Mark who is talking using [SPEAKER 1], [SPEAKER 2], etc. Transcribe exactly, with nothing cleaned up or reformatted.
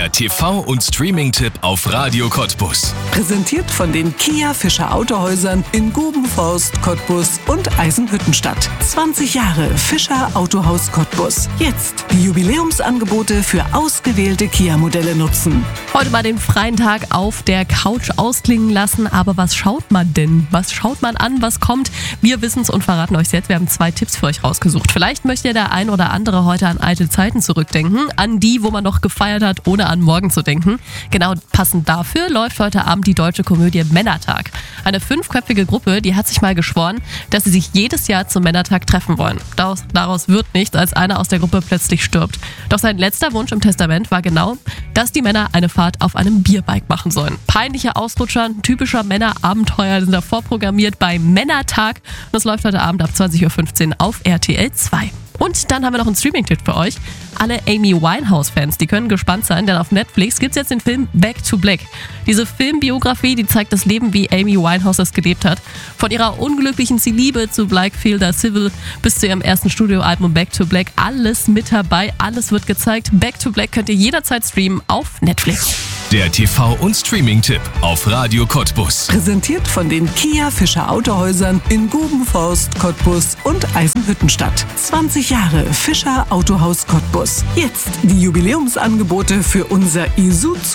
[SPEAKER 1] Der T V- und Streaming-Tipp auf Radio Cottbus.
[SPEAKER 2] Präsentiert von den Kia Fischer Autohäusern in Gubenforst, Cottbus und Eisenhüttenstadt. zwanzig Jahre Fischer Autohaus Cottbus. Jetzt die Jubiläumsangebote für ausgewählte Kia-Modelle nutzen.
[SPEAKER 3] Heute mal den freien Tag auf der Couch ausklingen lassen. Aber was schaut man denn? Was schaut man an? Was kommt? Wir wissen es und verraten euch jetzt. Wir haben zwei Tipps für euch rausgesucht. Vielleicht möchte ja der ein oder andere heute an alte Zeiten zurückdenken. An die, wo man noch gefeiert hat, ohne an morgen zu denken. Genau passend dafür läuft heute Abend die deutsche Komödie Männertag. Eine fünfköpfige Gruppe, die hat sich mal geschworen, dass sie sich jedes Jahr zum Männertag treffen wollen. Daraus, daraus wird nichts, als einer aus der Gruppe plötzlich stirbt. Doch sein letzter Wunsch im Testament war genau, dass die Männer eine Fahrt auf einem Bierbike machen sollen. Peinliche Ausrutscher, ein typischer Männerabenteuer sind da vorprogrammiert bei Männertag. Und das läuft heute Abend ab zwanzig Uhr fünfzehn auf R T L zwei. Und dann haben wir noch einen Streaming-Tipp für euch. Alle Amy Winehouse-Fans, die können gespannt sein, denn auf Netflix gibt es jetzt den Film Back to Black. Diese Filmbiografie, die zeigt das Leben, wie Amy Winehouse es gelebt hat. Von ihrer unglücklichen Liebe zu Blackfielder Civil bis zu ihrem ersten Studioalbum Back to Black. Alles mit dabei, alles wird gezeigt. Back to Black könnt ihr jederzeit streamen auf Netflix.
[SPEAKER 1] Der T V- und Streaming-Tipp auf Radio Cottbus.
[SPEAKER 2] Präsentiert von den Kia Fischer Autohäusern in Gubenforst, Cottbus und Eisenhüttenstadt. zwanzig Jahre Fischer Autohaus Cottbus. Jetzt die Jubiläumsangebote für unser Isuzu